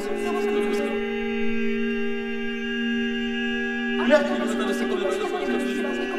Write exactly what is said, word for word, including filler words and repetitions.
Là, tu veux me donner ce qu'on veut.